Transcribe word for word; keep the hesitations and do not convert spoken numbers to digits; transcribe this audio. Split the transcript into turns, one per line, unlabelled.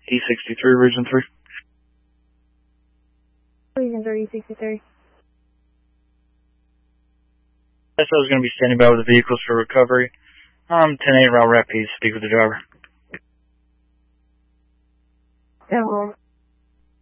E sixty-three, Region three.
Region three, E sixty-three.
S O is going to be standing by with the vehicles for recovery. Um, ten eight, route rep, please speak with the driver.
Yeah,